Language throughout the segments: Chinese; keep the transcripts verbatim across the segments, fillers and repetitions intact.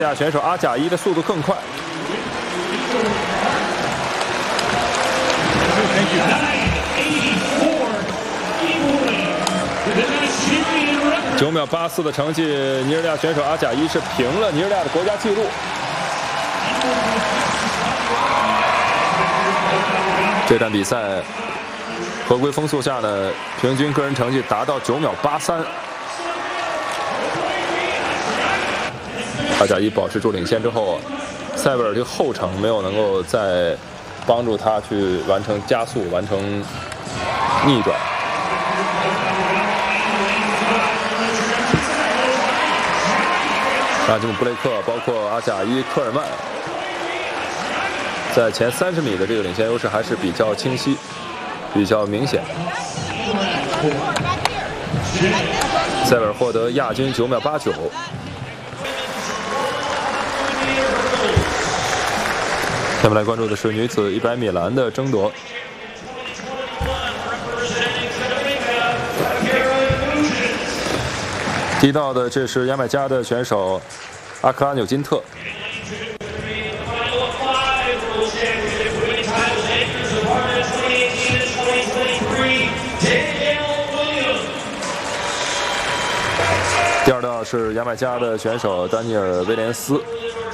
亚选手阿贾伊的速度更快。九秒八四的成绩，尼日利亚选手阿贾伊是平了尼日利亚的国家纪录。这场比赛合规风速下呢，平均个人成绩达到九秒八三。阿贾伊保持住领先之后，塞维尔这个后程没有能够再帮助他去完成加速、完成逆转。拉吉姆·布雷克，包括阿贾伊、科尔曼，在前三十米的这个领先优势还是比较清晰、比较明显。塞维尔获得亚军九秒八九。下面来关注的是女子一百米栏的争夺。提到的这是牙买加的选手阿克拉纽金特。第二道是牙买加的选手丹尼尔·威廉斯。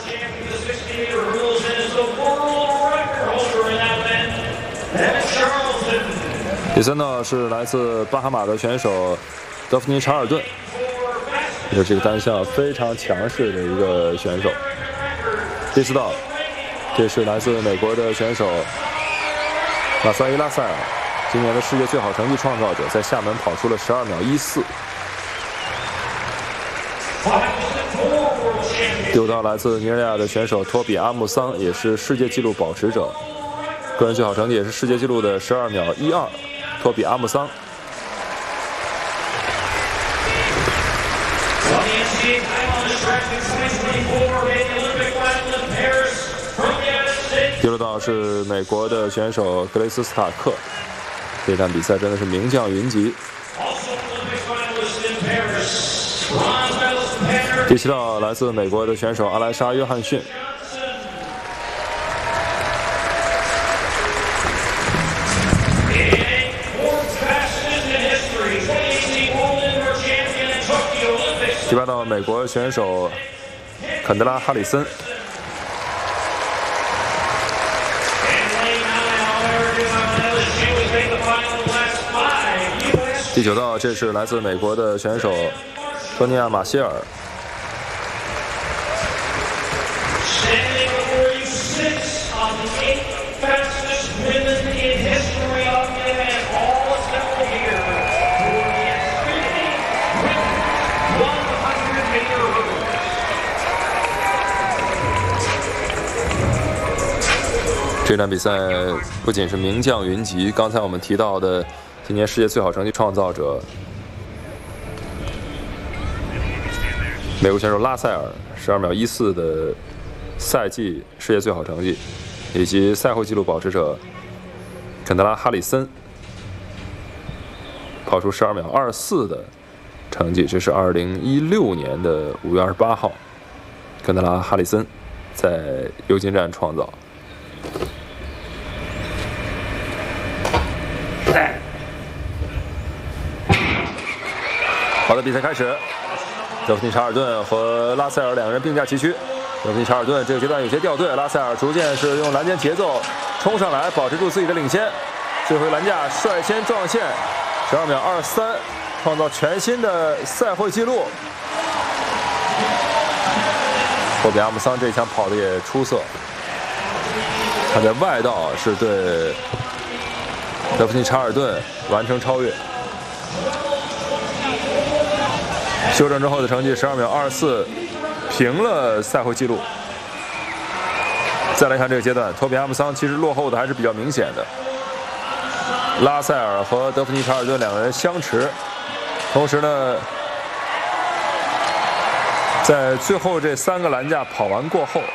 第三道是来自巴哈马的选手德芙妮·查尔顿，也是这个单项非常强势的一个选手。第四道，这是来自美国的选手马萨伊·拉塞尔，今年的世界最好成绩创造者，在厦门跑出了十二秒一四。第五道来自尼日利亚的选手托比·阿穆桑，也是世界纪录保持者，个人最好成绩也是世界纪录的十二秒一二。托比·阿穆桑。第六道是美国的选手格雷斯·斯塔克，这场比赛真的是名将云集。第七道来自美国的选手阿莱莎·约翰逊。第八道美国选手肯德拉·哈里森。第九道，这是来自美国的选手托尼亚·马歇尔。这场比赛不仅是名将云集，刚才我们提到的今年世界最好成绩创造者美国选手拉塞尔十二秒一四的赛季世界最好成绩，以及赛后纪录保持者肯德拉·哈里森跑出十二秒二四的成绩，这是二零一六年的五月二十八号，肯德拉·哈里森在尤金站创造。好的，比赛开始。德芙妮·查尔顿和拉塞尔两个人并驾齐驱。德芙妮·查尔顿这个阶段有些掉队，拉塞尔逐渐是用栏间节奏冲上来，保持住自己的领先。这回栏架率先撞线，十二秒二三，创造全新的赛会纪录。托比·阿姆桑这一枪跑的也出色，他在外道是对德芙妮·查尔顿完成超越。修正之后的成绩十二秒二四，平了赛会纪录。再来看这个阶段，托比·阿姆桑其实落后的还是比较明显的。拉塞尔和德芙妮·查尔顿两个人相持，同时呢，在最后这三个栏架跑完过后，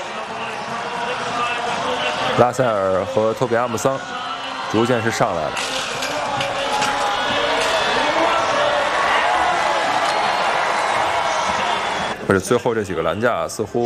拉塞尔和托比·阿姆桑逐渐是上来了。 而且最后这几个栏架似乎